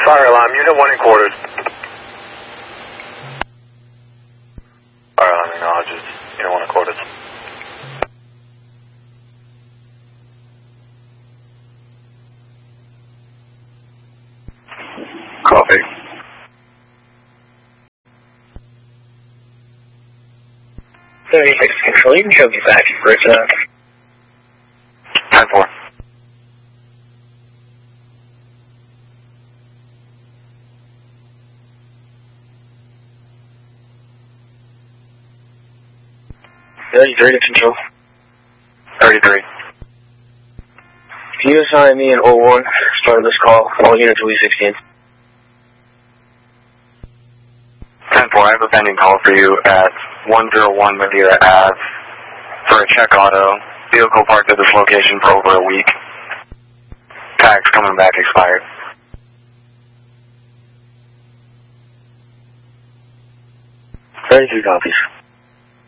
Fire alarm, unit 1 in quarters. Fire alarm acknowledges, unit 1 in quarters. Copy. 36 Control, you can show me back for it. 10-4. To Control. 33. Can you assign me an 01 start of this call? All units will be 16. 10-4, I have a pending call for you at 101 Madeira Ave for a check auto. Vehicle parked at this location for over a week. Tags coming back expired. 33 copies.